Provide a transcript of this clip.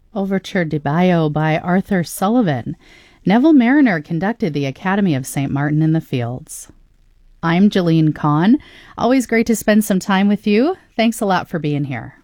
Overture de Bayo by Arthur Sullivan. Neville Mariner conducted the Academy of St. Martin in the Fields. I'm Jeline Kahn. Always great to spend some time with you. Thanks a lot for being here.